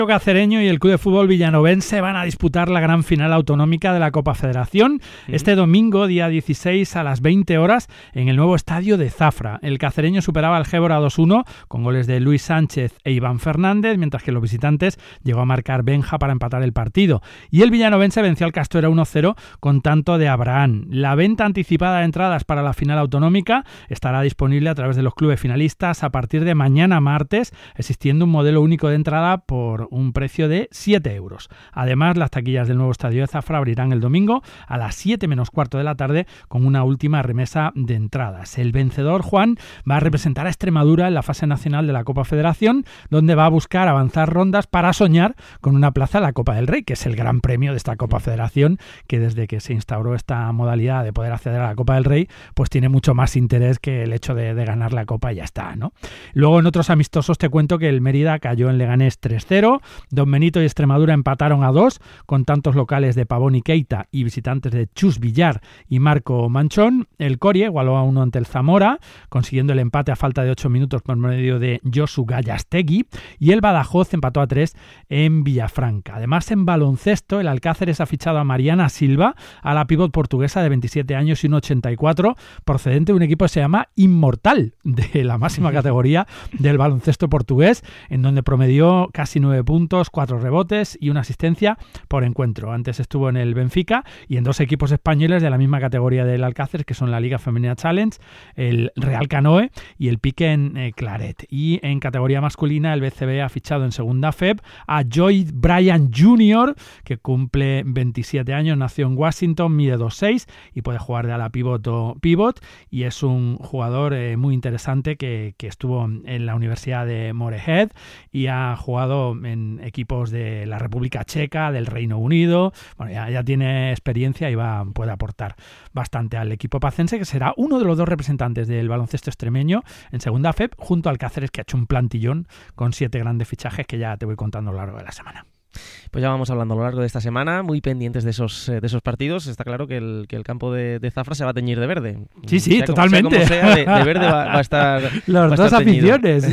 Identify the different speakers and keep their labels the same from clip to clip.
Speaker 1: Cacereño y el Club de Fútbol Villanovense van a disputar la gran final autonómica de la Copa Federación este domingo, día 16 a las 20 horas en el nuevo estadio de Zafra. El Cacereño superaba al Gébora 2-1 con goles de Luis Sánchez e Iván Fernández, mientras que los visitantes llegó a marcar Benja para empatar el partido. Y el Villanovense venció al Castuera 1-0 con tanto de Abraham. La venta anticipada de entradas para la final autonómica estará disponible a través de los clubes finalistas a partir de mañana martes, existiendo un modelo único de entrada por un precio de 7 euros. Además, las taquillas del nuevo estadio de Zafra abrirán el domingo a las 7 menos cuarto de la tarde con una última remesa de entradas. El vencedor, Juan, va a representar a Extremadura en la fase nacional de la Copa Federación, donde va a buscar avanzar rondas para soñar con una plaza en la Copa del Rey, que es el gran premio de esta Copa Federación, que desde que se instauró esta modalidad de poder acceder a la Copa del Rey, pues tiene mucho más interés que el hecho de ganar la Copa y ya está, ¿no? Luego, en otros amistosos, te cuento que el Mérida cayó en Leganés 3-0, Don Benito y Extremadura empataron a 2 con tantos locales de Pavón y Keita y visitantes de Chus Villar y Marco Manchón. El Coria igualó a 1 ante el Zamora, consiguiendo el empate a falta de 8 minutos por medio de Josu Gallastegui, y el Badajoz empató a 3 en Villafranca. Además, en baloncesto, el Alcáceres ha fichado a Mariana Silva, a la pívot portuguesa de 27 años y 1,84, procedente de un equipo que se llama Inmortal, de la máxima categoría del baloncesto portugués, en donde promedió casi 9 puntos, 4 rebotes y una asistencia por encuentro. Antes estuvo en el Benfica y en dos equipos españoles de la misma categoría del Alcácer, que son la Liga Femenina Challenge, el Real Canoe y el Piquen Claret. Y en categoría masculina, el BCB ha fichado en segunda FEB a Joy Bryan Jr., que cumple 27 años, nació en Washington, mide 2'6" y puede jugar de ala pivot o pivot, y es un jugador muy interesante que estuvo en la Universidad de Morehead y ha jugado en equipos de la República Checa, del Reino Unido. Bueno, ya tiene experiencia y puede aportar bastante al equipo pacense, que será uno de los dos representantes del baloncesto extremeño en segunda FEB, junto al Cáceres, que ha hecho un plantillón con 7 grandes fichajes que ya te voy contando a lo largo de la semana.
Speaker 2: Pues ya vamos hablando a lo largo de esta semana, muy pendientes de esos partidos. Está claro que el campo de Zafra se va a teñir de verde.
Speaker 1: Sí,
Speaker 2: sea
Speaker 1: totalmente.
Speaker 2: Sea como sea, de verde va a estar
Speaker 1: Los dos aficiones.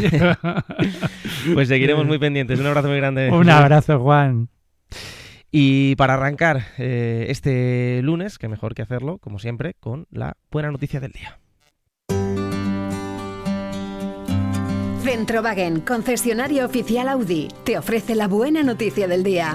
Speaker 2: Pues seguiremos muy pendientes. Un abrazo muy grande.
Speaker 1: Un abrazo, Juan.
Speaker 2: Y para arrancar este lunes, que mejor que hacerlo, como siempre, con la buena noticia del día.
Speaker 3: Centrowagen, concesionario oficial Audi, te ofrece la buena noticia del día.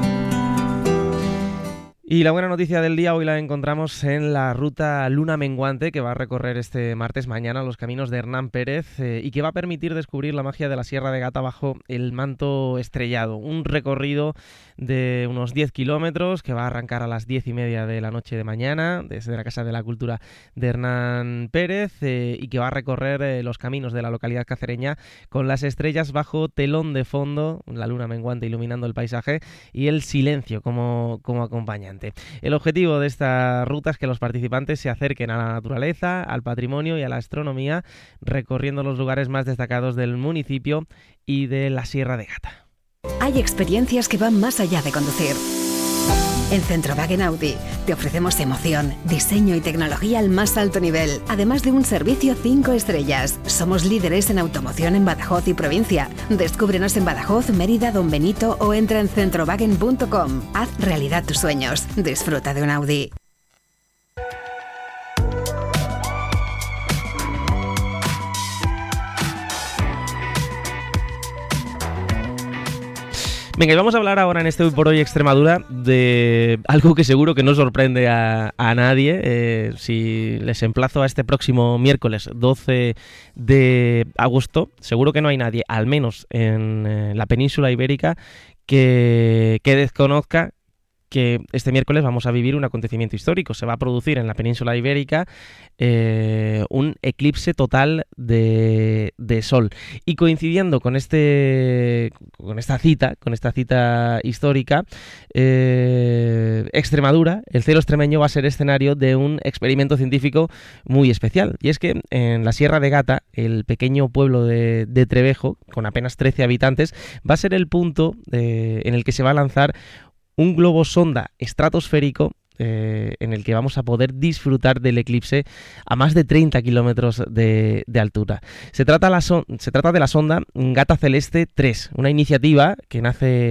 Speaker 2: Y la buena noticia del día hoy la encontramos en la ruta Luna Menguante, que va a recorrer este martes mañana los caminos de Hernán Pérez y que va a permitir descubrir la magia de la Sierra de Gata bajo el manto estrellado. Un recorrido de unos 10 kilómetros que va a arrancar a las 10:30 de la noche de mañana desde la Casa de la Cultura de Hernán Pérez y que va a recorrer los caminos de la localidad cacereña con las estrellas bajo telón de fondo, la luna menguante iluminando el paisaje y el silencio como acompañante. El objetivo de esta ruta es que los participantes se acerquen a la naturaleza, al patrimonio y a la astronomía, recorriendo los lugares más destacados del municipio y de la Sierra de Gata.
Speaker 3: Hay experiencias que van más allá de conducir. En Centrowagen Audi te ofrecemos emoción, diseño y tecnología al más alto nivel, además de un servicio 5 estrellas. Somos líderes en automoción en Badajoz y provincia. Descúbrenos en Badajoz, Mérida, Don Benito o entra en centrowagen.com. Haz realidad tus sueños. Disfruta de un Audi.
Speaker 2: Venga, y vamos a hablar ahora en este Hoy por Hoy Extremadura de algo que seguro que no sorprende a nadie. Si les emplazo a este próximo miércoles 12 de agosto, seguro que no hay nadie, al menos en la península ibérica, que desconozca que este miércoles vamos a vivir un acontecimiento histórico. Se va a producir en la península ibérica un eclipse total de sol. Y coincidiendo con esta cita histórica, Extremadura, el cielo extremeño, va a ser escenario de un experimento científico muy especial. Y es que en la Sierra de Gata, el pequeño pueblo de Trevejo, con apenas 13 habitantes, va a ser el punto en el que se va a lanzar un globo sonda estratosférico en el que vamos a poder disfrutar del eclipse a más de 30 kilómetros de altura. Se trata de la sonda Gata Celeste 3, una iniciativa que nace